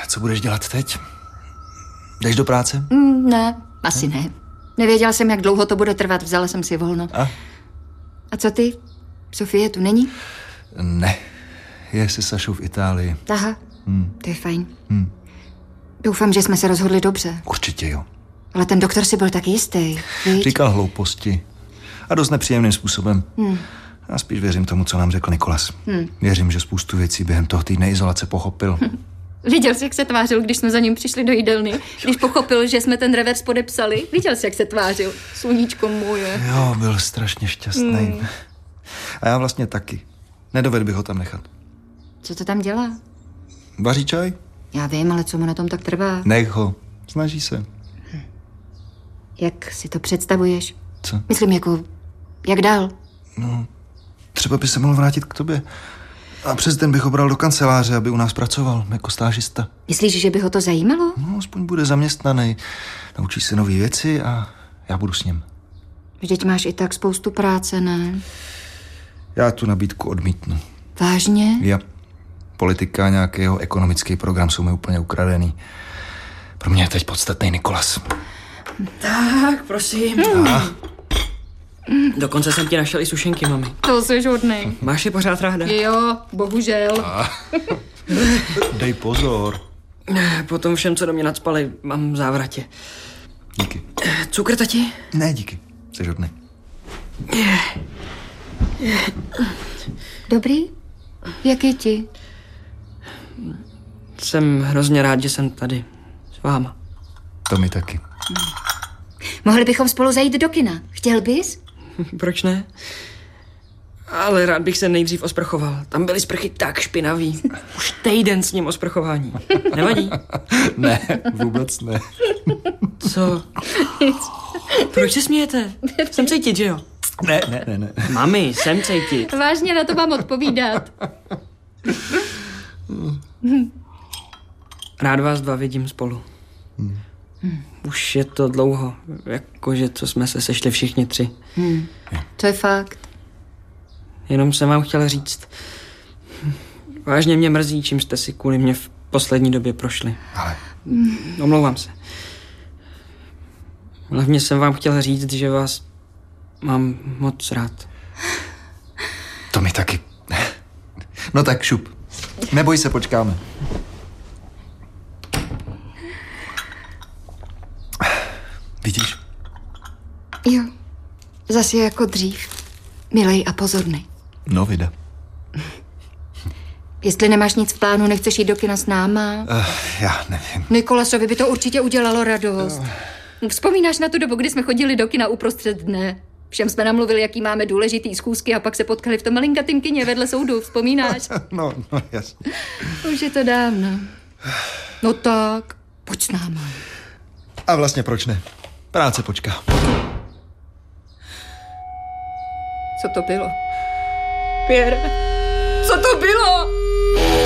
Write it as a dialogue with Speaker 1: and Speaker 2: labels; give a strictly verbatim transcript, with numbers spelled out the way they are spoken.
Speaker 1: co budeš dělat teď? Jdeš do práce?
Speaker 2: Mm, ne, asi ne. Nevěděla jsem, jak dlouho to bude trvat, vzala jsem si volno.
Speaker 1: A?
Speaker 2: A co ty? Sofie tu není?
Speaker 1: Ne, je se Sašou v Itálii.
Speaker 2: Aha,
Speaker 1: Hmm.
Speaker 2: to je fajn.
Speaker 1: Hmm.
Speaker 2: Doufám, že jsme se rozhodli dobře.
Speaker 1: Určitě jo.
Speaker 2: Ale ten doktor si byl tak jistý, viď?
Speaker 1: Říkal hlouposti. A dost nepříjemným způsobem.
Speaker 2: Hmm.
Speaker 1: Já spíš věřím tomu, co nám řekl Nikolas.
Speaker 2: Hmm.
Speaker 1: Věřím, že spoustu věcí během toho týdne izolace pochopil.
Speaker 2: Viděl jsi, jak se tvářil, když jsme za ním přišli do jídelny? Když pochopil, že jsme ten revers podepsali? Viděl jsi, jak se tvářil? Sluníčko moje.
Speaker 1: Jo, byl strašně šťastný. Hmm. A já vlastně taky. Nedovedl bych ho tam nechat.
Speaker 2: Co to tam dělá?
Speaker 1: Vaří čaj?
Speaker 2: Já vím, ale co mu na tom tak trvá?
Speaker 1: Nech ho. Snaží se.
Speaker 2: Hm. Jak si to představuješ?
Speaker 1: Co?
Speaker 2: Myslím, jako, jak dál?
Speaker 1: No, třeba by se mohl vrátit k tobě. A přes den bych ho bral do kanceláře, aby u nás pracoval, jako stážista.
Speaker 2: Myslíš, že by ho to zajímalo?
Speaker 1: No, aspoň bude zaměstnaný. Naučí se nové věci a já budu s ním.
Speaker 2: Vždyť máš i tak spoustu práce, ne?
Speaker 1: Já tu nabídku odmítnu.
Speaker 2: Vážně?
Speaker 1: Já. Politika a nějaký jeho ekonomický program jsou mi úplně ukradený. Pro mě je teď podstatný Nikolas.
Speaker 3: Tak, prosím.
Speaker 1: A?
Speaker 3: Dokonce jsem ti našel i sušenky, mami.
Speaker 2: To jsi hodnej.
Speaker 3: Máš je pořád ráda?
Speaker 2: Jo, bohužel.
Speaker 1: A? Dej pozor.
Speaker 3: Po tom všem, co do mě nacpali, mám závratě.
Speaker 1: Díky.
Speaker 3: Cukr, tati?
Speaker 1: Ne, díky. Jsi hodnej.
Speaker 2: Dobrý? Jak je ti?
Speaker 3: Jsem hrozně rád, že jsem tady s váma.
Speaker 1: To mi taky.
Speaker 2: Mohli bychom spolu zajít do kina. Chtěl bys?
Speaker 3: Proč ne? Ale rád bych se nejdřív osprchoval. Tam byly sprchy tak špinavý. Už týden s ním osprchování. Nevadí?
Speaker 1: Ne, vůbec ne.
Speaker 3: Co? Proč se smějete? Jsem cítit, že jo?
Speaker 1: Ne, ne, ne, ne.
Speaker 3: Mami, jsem cítit.
Speaker 2: Vážně na to mám odpovídat.
Speaker 3: Rád vás dva vidím spolu.
Speaker 1: Hmm.
Speaker 3: Už je to dlouho, jakože co jsme se sešli všichni tři.
Speaker 2: Hmm. To je fakt.
Speaker 3: Jenom jsem vám chtěl říct. Vážně mě mrzí, čím jste si kvůli mě v poslední době prošli.
Speaker 1: Ale...
Speaker 3: Omlouvám se. Hlavně jsem vám chtěl říct, že vás mám moc rád.
Speaker 1: To mi taky. No tak šup. Neboj se, počkáme. Vidíš?
Speaker 2: Jo, zase jako dřív. Milej a pozorný.
Speaker 1: No, vida.
Speaker 2: Jestli nemáš nic v plánu, nechceš jít do kina s náma?
Speaker 1: Uh, já nevím.
Speaker 2: Nikolasovi by to určitě udělalo radost. Uh. Vzpomínáš na tu dobu, kdy jsme chodili do kina uprostřed dne? Všem jsme namluvili, jaký máme důležitý schůzky a pak se potkali v tom malinkatým kině vedle soudu. Vzpomínáš?
Speaker 1: No, no, jasně.
Speaker 2: Už je to dávno. No tak, pojď s náma.
Speaker 1: A vlastně proč ne? Práce počká.
Speaker 2: Co to bylo? Pierre, co to bylo?